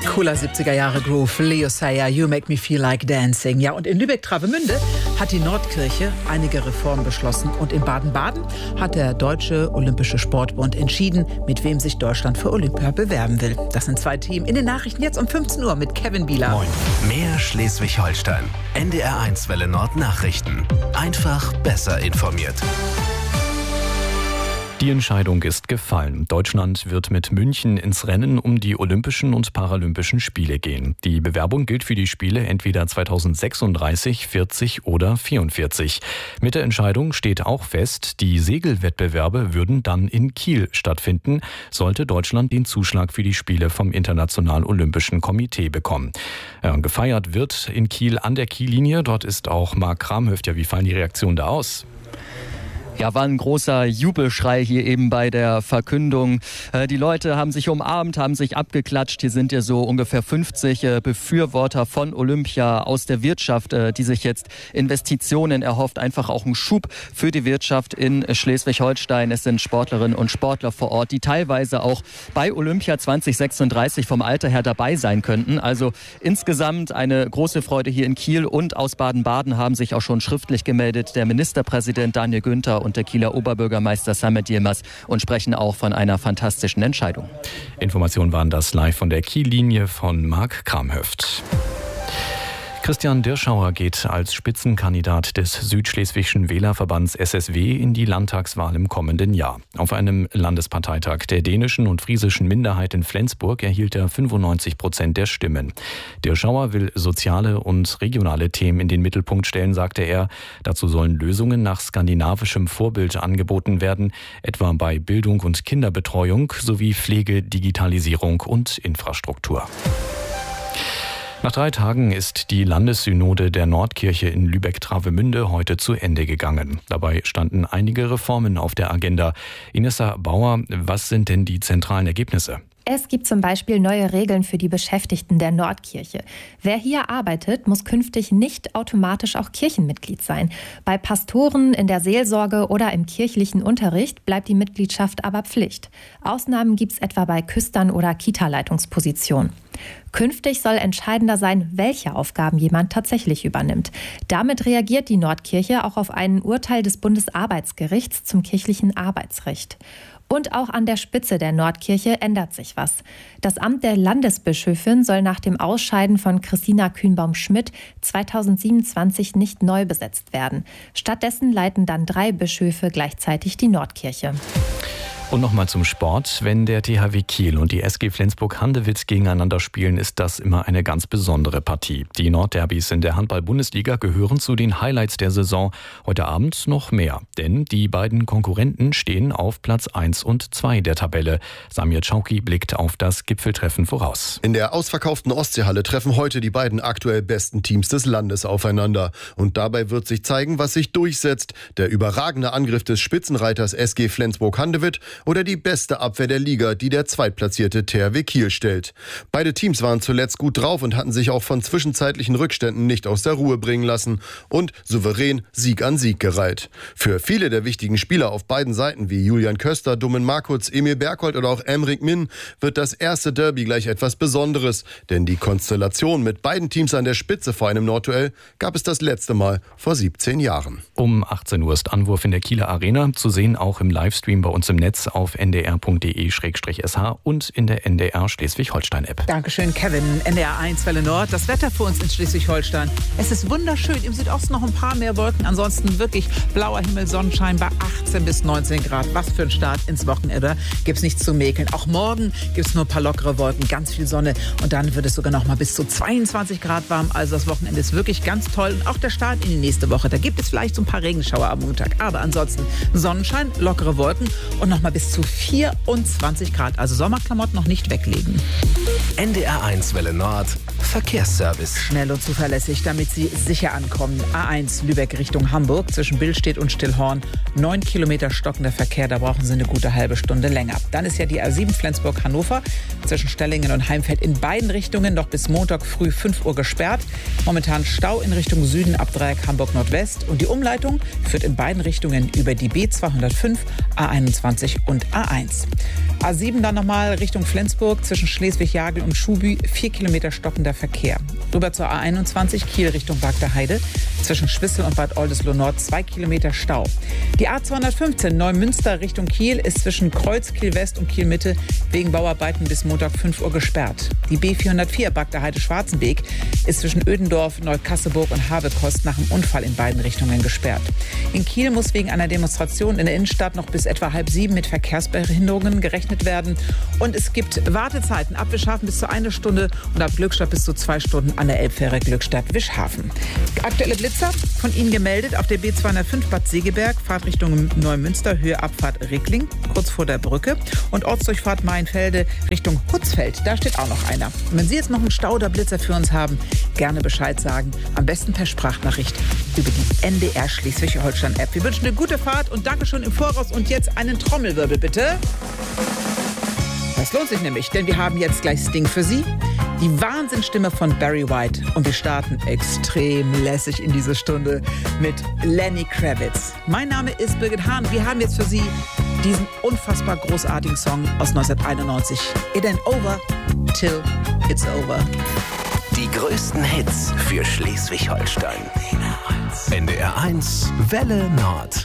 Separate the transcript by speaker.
Speaker 1: Cooler 70er-Jahre-Groove. Leo Sayer, You Make Me Feel Like Dancing. Ja, und in Lübeck-Travemünde hat die Nordkirche einige Reformen beschlossen. Und in Baden-Baden hat der Deutsche Olympische Sportbund entschieden, mit wem sich Deutschland für Olympia bewerben will. Das sind 2 Themen in den Nachrichten jetzt um 15 Uhr mit Kevin Bieler.
Speaker 2: Moin. Mehr Schleswig-Holstein. NDR1 Welle Nord Nachrichten. Einfach besser informiert.
Speaker 3: Die Entscheidung ist gefallen. Deutschland wird mit München ins Rennen um die Olympischen und Paralympischen Spiele gehen. Die Bewerbung gilt für die Spiele entweder 2036, 40 oder 44. Mit der Entscheidung steht auch fest, die Segelwettbewerbe würden dann in Kiel stattfinden, sollte Deutschland den Zuschlag für die Spiele vom Internationalen Olympischen Komitee bekommen. Gefeiert wird in Kiel an der Kiellinie. Dort ist auch Marc Kramhöft. Ja, wie fallen die Reaktionen da aus?
Speaker 4: Ja, war ein großer Jubelschrei hier eben bei der Verkündung. Die Leute haben sich umarmt, haben sich abgeklatscht. Hier sind ja so ungefähr 50 Befürworter von Olympia aus der Wirtschaft, die sich jetzt Investitionen erhofft. Einfach auch einen Schub für die Wirtschaft in Schleswig-Holstein. Es sind Sportlerinnen und Sportler vor Ort, die teilweise auch bei Olympia 2036 vom Alter her dabei sein könnten. Also insgesamt eine große Freude hier in Kiel, und aus Baden-Baden haben sich auch schon schriftlich gemeldet der Ministerpräsident Daniel Günther und der Kieler Oberbürgermeister Samet Yilmaz und sprechen auch von einer fantastischen Entscheidung.
Speaker 3: Informationen waren das live von der Kiellinie von Marc Kramhöft. Christian Dirschauer geht als Spitzenkandidat des Südschleswigschen Wählerverbands SSW in die Landtagswahl im kommenden Jahr. Auf einem Landesparteitag der dänischen und friesischen Minderheit in Flensburg erhielt er 95% der Stimmen. Dirschauer will soziale und regionale Themen in den Mittelpunkt stellen, sagte er. Dazu sollen Lösungen nach skandinavischem Vorbild angeboten werden, etwa bei Bildung und Kinderbetreuung sowie Pflege, Digitalisierung und Infrastruktur. Nach 3 Tagen ist die Landessynode der Nordkirche in Lübeck-Travemünde heute zu Ende gegangen. Dabei standen einige Reformen auf der Agenda. Inessa Bauer, was sind denn die zentralen Ergebnisse?
Speaker 5: Es gibt zum Beispiel neue Regeln für die Beschäftigten der Nordkirche. Wer hier arbeitet, muss künftig nicht automatisch auch Kirchenmitglied sein. Bei Pastoren, in der Seelsorge oder im kirchlichen Unterricht bleibt die Mitgliedschaft aber Pflicht. Ausnahmen gibt es etwa bei Küstern oder Kita-Leitungspositionen. Künftig soll entscheidender sein, welche Aufgaben jemand tatsächlich übernimmt. Damit reagiert die Nordkirche auch auf ein Urteil des Bundesarbeitsgerichts zum kirchlichen Arbeitsrecht. Und auch an der Spitze der Nordkirche ändert sich was. Das Amt der Landesbischöfin soll nach dem Ausscheiden von Christina Kühnbaum-Schmidt 2027 nicht neu besetzt werden. Stattdessen leiten dann 3 Bischöfe gleichzeitig die Nordkirche.
Speaker 3: Und nochmal zum Sport. Wenn der THW Kiel und die SG Flensburg-Handewitt gegeneinander spielen, ist das immer eine ganz besondere Partie. Die Nordderbys in der Handball-Bundesliga gehören zu den Highlights der Saison. Heute Abend noch mehr, denn die beiden Konkurrenten stehen auf Platz 1 und 2 der Tabelle. Samir Czauki blickt auf das Gipfeltreffen voraus.
Speaker 6: In der ausverkauften Ostseehalle treffen heute die beiden aktuell besten Teams des Landes aufeinander. Und dabei wird sich zeigen, was sich durchsetzt. Der überragende Angriff des Spitzenreiters SG Flensburg-Handewitt oder die beste Abwehr der Liga, die der zweitplatzierte THW Kiel stellt. Beide Teams waren zuletzt gut drauf und hatten sich auch von zwischenzeitlichen Rückständen nicht aus der Ruhe bringen lassen und souverän Sieg an Sieg gereiht. Für viele der wichtigen Spieler auf beiden Seiten wie Julian Köster, Domen Markutz, Emil Bergholt oder auch Emrik Min wird das erste Derby gleich etwas Besonderes, denn die Konstellation mit beiden Teams an der Spitze vor einem Nordduell gab es das letzte Mal vor 17 Jahren.
Speaker 3: Um 18 Uhr ist Anwurf in der Kieler Arena, zu sehen auch im Livestream bei uns im Netz auf ndr.de/sh und in der NDR Schleswig-Holstein-App.
Speaker 1: Dankeschön, Kevin. NDR1 Welle Nord. Das Wetter für uns in Schleswig-Holstein. Es ist wunderschön. Im Südosten noch ein paar mehr Wolken. Ansonsten wirklich blauer Himmel, Sonnenschein bei 18 bis 19 Grad. Was für ein Start ins Wochenende. Gibt's nichts zu mäkeln. Auch morgen gibt's nur ein paar lockere Wolken, ganz viel Sonne. Und dann wird es sogar noch mal bis zu 22 Grad warm. Also das Wochenende ist wirklich ganz toll. Und auch der Start in die nächste Woche. Da gibt es vielleicht so ein paar Regenschauer am Montag. Aber ansonsten Sonnenschein, lockere Wolken und noch mal bis zu 24 Grad. Also Sommerklamotten noch nicht weglegen.
Speaker 2: NDR1 Welle Nord Verkehrsservice.
Speaker 1: Schnell und zuverlässig, damit Sie sicher ankommen. A1 Lübeck Richtung Hamburg zwischen Billstedt und Stillhorn. 9 Kilometer stockender Verkehr, da brauchen Sie eine gute halbe Stunde länger. Dann ist ja die A7 Flensburg-Hannover zwischen Stellingen und Heimfeld in beiden Richtungen noch bis Montag früh 5 Uhr gesperrt. Momentan Stau in Richtung Süden ab Dreieck Hamburg Nordwest. Und die Umleitung führt in beiden Richtungen über die B205, A21 und A1. A7 dann nochmal Richtung Flensburg zwischen Schleswig-Jagel und Schuby 4 Kilometer stockender Verkehr. Rüber zur A21 Kiel Richtung Bagdaheide zwischen Schwissel und Bad Oldesloe Nord 2 Kilometer Stau. Die A215 Neumünster Richtung Kiel ist zwischen Kreuz, Kiel West und Kiel Mitte wegen Bauarbeiten bis Montag 5 Uhr gesperrt. Die B404 Bagdaheide-Schwarzenbeek ist zwischen Ödendorf, Neukasseburg und Habekost nach einem Unfall in beiden Richtungen gesperrt. In Kiel muss wegen einer Demonstration in der Innenstadt noch bis etwa 6:30 mit Verkehrsbehinderungen gerechnet werden. Und es gibt Wartezeiten ab Wischhafen bis zu 1 Stunde und ab Glückstadt bis zu 2 Stunden an der Elbfähre Glückstadt-Wischhafen. Aktuelle Blitzer von Ihnen gemeldet auf der B205 Bad Segeberg, Fahrt Richtung Neumünster, Höhe Abfahrt Rickling, kurz vor der Brücke. Und Ortsdurchfahrt Mainfelde Richtung Hutzfeld, da steht auch noch einer. Und wenn Sie jetzt noch einen Stau oder Blitzer für uns haben, gerne Bescheid sagen. Am besten per Sprachnachricht über die NDR Schleswig-Holstein-App. Wir wünschen eine gute Fahrt und Dankeschön im Voraus. Und jetzt einen Trommelwirbel, bitte. Das lohnt sich nämlich, denn wir haben jetzt gleich Sting für Sie. Die Wahnsinnsstimme von Barry White. Und wir starten extrem lässig in diese Stunde mit Lenny Kravitz. Mein Name ist Birgit Hahn. Wir haben jetzt für Sie diesen unfassbar großartigen Song aus 1991. It ain't over till it's over.
Speaker 2: Die größten Hits für Schleswig-Holstein. NDR 1 Welle Nord.